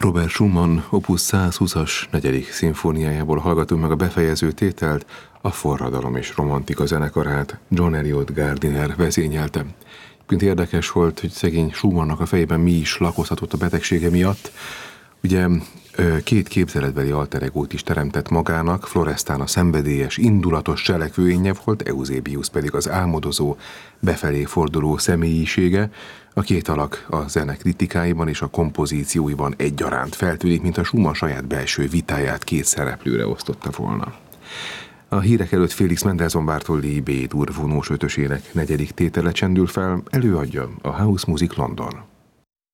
Robert Schumann opus 120-as 4. szimfóniájából hallgatunk meg a befejező tételt, a Forradalom és Romantika zenekarát John Eliot Gardiner vezényelte. Pont érdekes volt, hogy szegény Schumannnak a fejében mi is lakozhatott a betegsége miatt. Ugye 2 képzeletbeli alter egót is teremtett magának, Florestan a szenvedélyes, indulatos cselekvőénye volt, Eusebius pedig az álmodozó, befelé forduló személyisége. A 2 alak a zene kritikáiban és a kompozícióiban egyaránt feltűnik, mint a Schumann saját belső vitáját 2 szereplőre osztotta volna. A hírek előtt Félix Mendelssohn Bartholdy B-dur vonós ötösének 4. tétele csendül fel, előadja a House Music London.